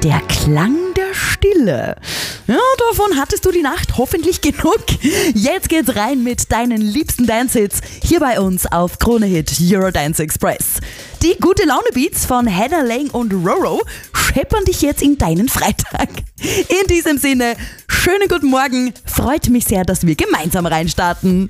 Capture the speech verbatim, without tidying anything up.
Der Klang der Stille. Ja, davon hattest du die Nacht hoffentlich genug. Jetzt geht's rein mit deinen liebsten Dance-Hits hier bei uns auf Krone Hit Eurodance Express. Die gute Laune-Beats von Heather Lang und Roro scheppern dich jetzt in deinen Freitag. In diesem Sinne, schönen guten Morgen. Freut mich sehr, dass wir gemeinsam reinstarten.